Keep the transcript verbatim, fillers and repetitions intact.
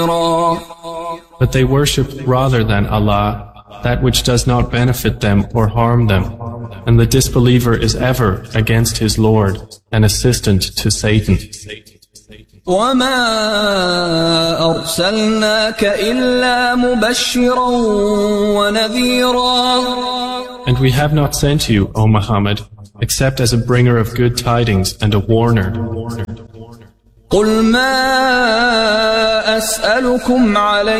But they worship rather than Allah that which does not benefit them or harm them, and the disbeliever is ever against his Lord, an assistant to Satan. وَمَا أَرْسَلْنَاكَ إِلَّا مُبَشِّرًا وَنَذِيرًا. And we have not sent you, O Muhammad, except as a bringer of good tidings and a warner. قُلْ مَا أَسْأَلُكُمْ عَلَيْهِ